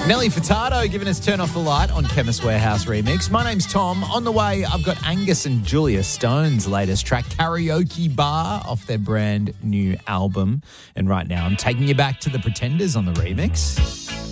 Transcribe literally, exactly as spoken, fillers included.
Nelly Furtado giving us Turn Off the Light on Chemist Warehouse Remix. My name's Tom. On the way, I've got Angus and Julia Stone's latest track, Karaoke Bar, off their brand new album. And right now, I'm taking you back to the Pretenders on the remix.